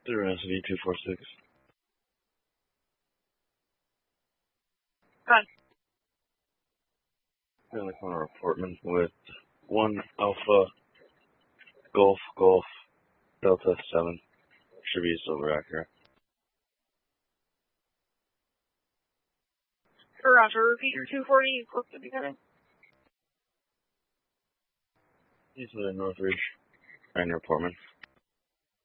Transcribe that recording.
Veracity 246. Fine. In the corner of Portman with 1 Alpha Golf Delta 7. Should be Silver Acura. Roger, repeat your 240 close to the beginning. East of the Northridge, right near Portman.